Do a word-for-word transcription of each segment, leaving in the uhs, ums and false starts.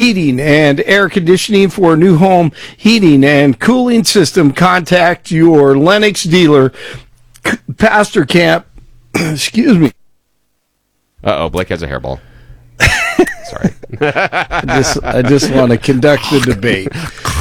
Heating and Air Conditioning for a new home heating and cooling system. Contact your Lennox dealer, Pastor Camp. Excuse me. Uh-oh, Blake has a hairball. Sorry. I just, I just want to conduct the debate.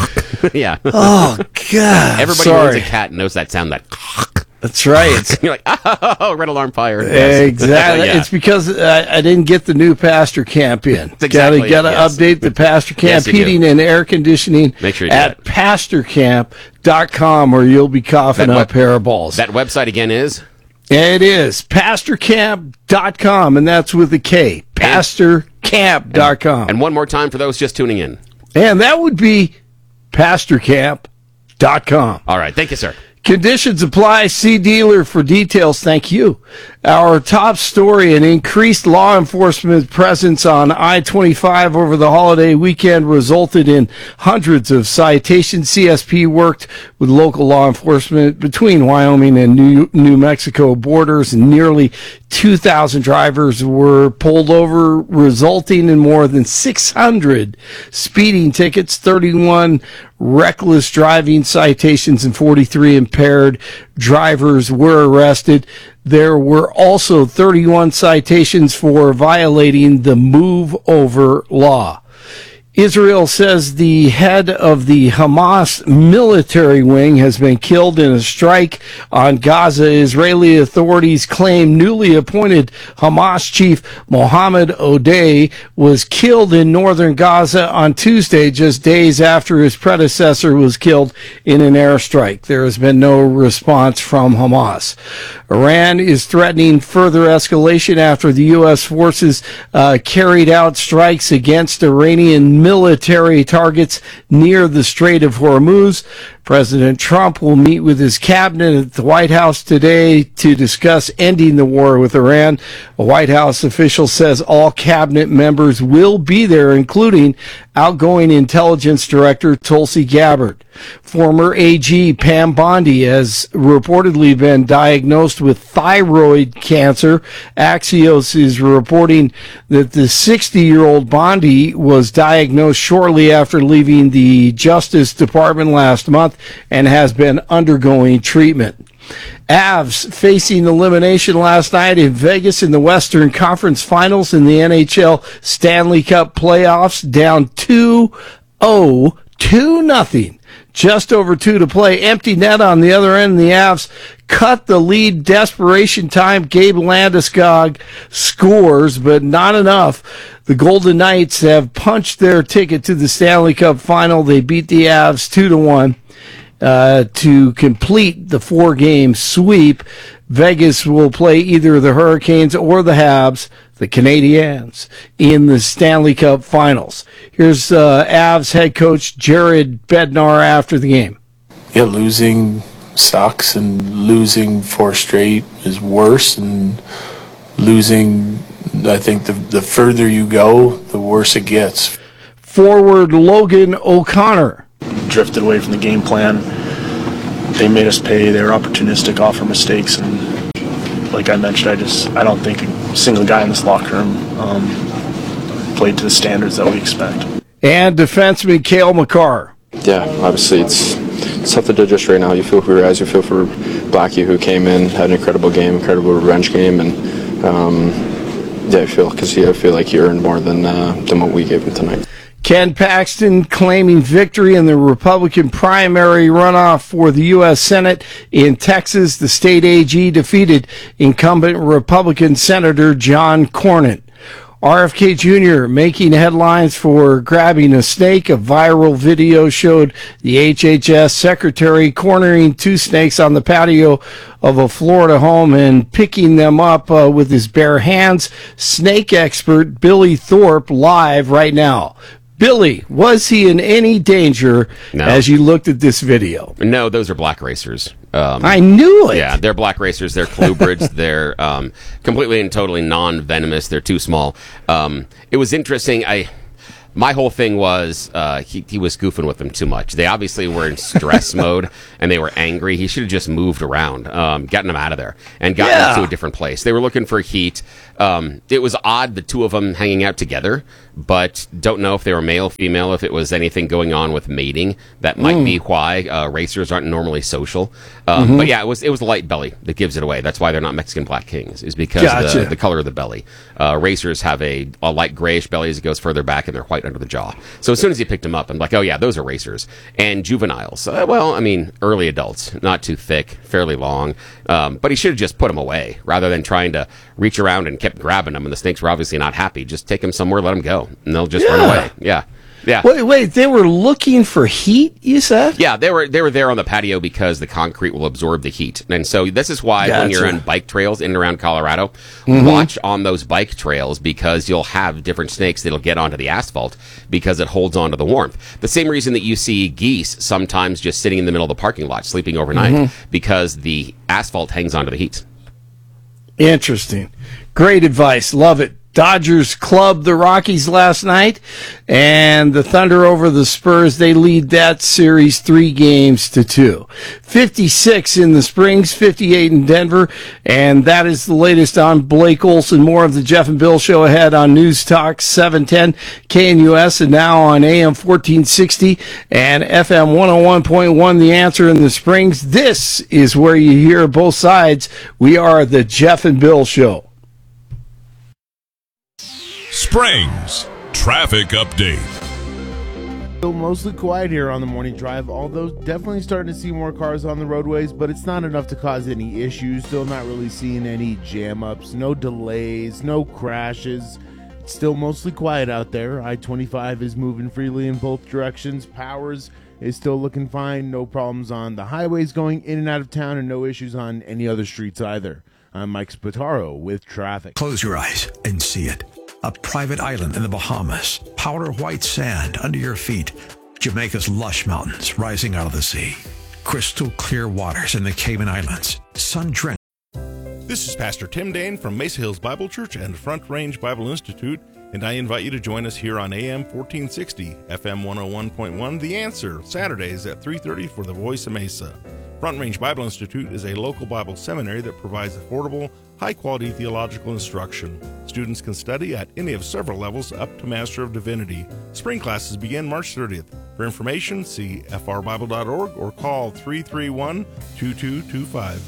Yeah. Oh, God. Everybody Sorry. owns a cat and knows that sound, that... That's right. You're like, oh, red alarm fire. Yes. Exactly. Yeah. It's because I, I didn't get the new Pastor Camp in. That's exactly Got to yes. update the Pastor Camp Yes, you heating do. and air conditioning Make sure you do at that. pastor camp dot com, or you'll be coughing That up hairballs. That website again is? It is pastor camp dot com, and that's with a K. pastor camp dot com. And one more time for those just tuning in. And that would be pastor camp dot com. All right. Thank you, sir. Conditions apply. See dealer for details. Thank you. Our top story, an increased law enforcement presence on I twenty-five over the holiday weekend resulted in hundreds of citations. C S P worked with local law enforcement between Wyoming and New, New Mexico borders, and nearly two thousand drivers were pulled over, resulting in more than six hundred speeding tickets, thirty-one reckless driving citations, and forty-three impaired drivers were arrested. There were also thirty-one citations for violating the move over law. Israel says the head of the Hamas military wing has been killed in a strike on Gaza. Israeli authorities claim newly appointed Hamas chief Mohammed Odeh was killed in northern Gaza on Tuesday, just days after his predecessor was killed in an airstrike. There has been no response from Hamas. Iran is threatening further escalation after the U S forces uh, carried out strikes against Iranian military targets near the Strait of Hormuz. President Trump will meet with his cabinet at the White House today to discuss ending the war with Iran. A White House official says all cabinet members will be there, including outgoing intelligence director Tulsi Gabbard. Former A G Pam Bondi has reportedly been diagnosed with thyroid cancer. Axios is reporting that the sixty-year-old Bondi was diagnosed shortly after leaving the Justice Department last month and has been undergoing treatment. Avs facing elimination last night in Vegas in the Western Conference Finals in the N H L Stanley Cup playoffs, down two oh, two nothing. Just over two to play. Empty net on the other end. The Avs cut the lead. Desperation time. Gabe Landeskog scores, but not enough. The Golden Knights have punched their ticket to the Stanley Cup final. They beat the Avs two to one. Uh, to complete the four-game sweep. Vegas will play either the Hurricanes or the Habs, the Canadiens, in the Stanley Cup Finals. Here's uh, Avs head coach Jared Bednar after the game. Yeah, losing sucks, and losing four straight is worse, and losing, I think the, the further you go, the worse it gets. Forward Logan O'Connor. Drifted away from the game plan. They made us pay. They were opportunistic off our mistakes, and like I mentioned, I just I don't think a single guy in this locker room um, played to the standards that we expect. And defenseman Cale Makar. Yeah, obviously it's, it's tough to digest right now. You feel for your guys, you feel for Blackie, who came in, had an incredible game, incredible revenge game, and um, yeah, I feel because I feel like he earned more than uh, than what we gave him tonight. Ken Paxton claiming victory in the Republican primary runoff for the U S Senate in Texas. The state A G defeated incumbent Republican Senator John Cornyn. R F K Junior making headlines for grabbing a snake. A viral video showed the H H S secretary cornering two snakes on the patio of a Florida home and picking them up uh, with his bare hands. Snake expert Billy Thorpe live right now. Billy, was he in any danger No. as you looked at this video? No, those are black racers. Um, I knew it. Yeah, they're black racers. They're colubrids. They're um, completely and totally non-venomous. They're too small. Um, it was interesting. I My whole thing was uh, he, he was goofing with them too much. They obviously were in stress mode and they were angry. He should have just moved around, um, gotten them out of there and gotten Yeah. them to a different place. They were looking for heat. Um, it was odd, the two of them hanging out together, but don't know if they were male, female, if it was anything going on with mating. That might Mm. be why uh, racers aren't normally social. Um, Mm-hmm. But yeah, it was it was the light belly that gives it away. That's why they're not Mexican black kings, is because Gotcha. the, the color of the belly. Uh, racers have a, a light grayish belly as it goes further back, and they're white under the jaw. So as soon as you picked them up, I'm like, oh yeah, those are racers. And juveniles, uh, well, I mean, early adults, not too thick, fairly long. Um, but he should have just put them away rather than trying to reach around and kept grabbing them. And the snakes were obviously not happy. Just take them somewhere, let them go, and they'll just run Yeah. away. Yeah. Yeah. Wait, wait, they were looking for heat, you said? Yeah, they were they were there on the patio because the concrete will absorb the heat. And so this is why when you're Gotcha. on bike trails in and around Colorado, Mm-hmm. watch on those bike trails because you'll have different snakes that'll get onto the asphalt because it holds onto the warmth. The same reason that you see geese sometimes just sitting in the middle of the parking lot sleeping overnight Mm-hmm. because the asphalt hangs onto the heat. Interesting. Great advice. Love it. Dodgers clubbed the Rockies last night, and the Thunder over the Spurs. They lead that series three games to two. fifty-six in the Springs, fifty-eight in Denver, and that is the latest on Blake Olson. More of the Jeff and Bill Show ahead on News Talk seven ten K N U S, and now on A M fourteen sixty and F M one oh one point one. The Answer in the Springs. This is where you hear both sides. We are the Jeff and Bill Show. Springs Traffic Update. Still mostly quiet here on the morning drive, although definitely starting to see more cars on the roadways, but it's not enough to cause any issues. Still not really seeing any jam ups, no delays, no crashes. It's still mostly quiet out there. I twenty-five is moving freely in both directions. Powers is still looking fine. No problems on the highways going in and out of town, and no issues on any other streets either. I'm Mike Spataro with traffic. Close your eyes and see it. A private island in the Bahamas, powder white sand under your feet, Jamaica's lush mountains rising out of the sea, crystal clear waters in the Cayman Islands, sun-drenched. This is Pastor Tim Dane from Mesa Hills Bible Church and Front Range Bible Institute, and I invite you to join us here on A M fourteen sixty, F M one oh one point one, The Answer, Saturdays at three thirty for the Voice of Mesa. Front Range Bible Institute is a local Bible seminary that provides affordable, high-quality theological instruction. Students can study at any of several levels up to Master of Divinity. Spring classes begin March thirtieth. For information, see f r bible dot org or call three three one, two two two five.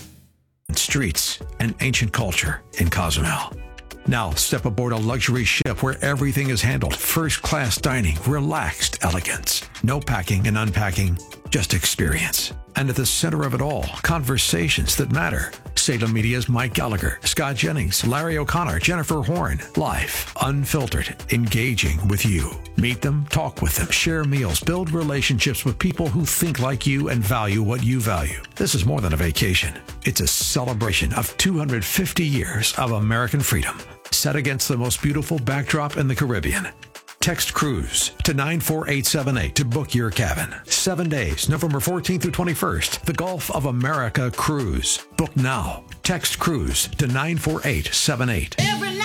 Streets and ancient culture in Cozumel. Now step aboard a luxury ship where everything is handled. First-class dining, relaxed elegance. No packing and unpacking, just experience. And at the center of it all, conversations that matter. Salem Media's Mike Gallagher, Scott Jennings, Larry O'Connor, Jennifer Horn. Life, unfiltered, engaging with you. Meet them, talk with them, share meals, build relationships with people who think like you and value what you value. This is more than a vacation. It's a celebration of two hundred fifty years of American freedom, set against the most beautiful backdrop in the Caribbean. Text Cruise to nine four eight seven eight to book your cabin. Seven days, November fourteenth through twenty-first. The Gulf of America Cruise. Book now. Text Cruise to nine four eight seven eight.